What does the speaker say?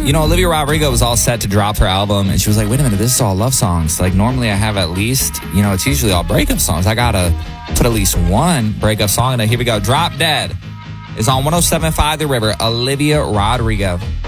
Olivia Rodrigo was all set to drop her album, and she was like, wait a minute, this is all love songs. Like, normally I have at least, it's usually all breakup songs. I got to put at least one breakup song in there. Here we go. Drop Dead is on 107.5 The River. Olivia Rodrigo.